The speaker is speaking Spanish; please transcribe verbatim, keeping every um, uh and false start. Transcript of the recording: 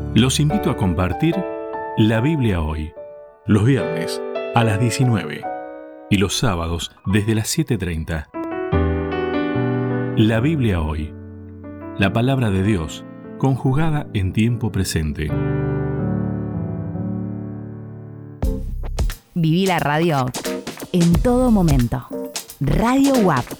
Los invito a compartir la Biblia hoy, los viernes a las diecinueve y los sábados desde las siete treinta. La Biblia hoy, la palabra de Dios conjugada en tiempo presente. Viví la radio en todo momento. Radio W A P.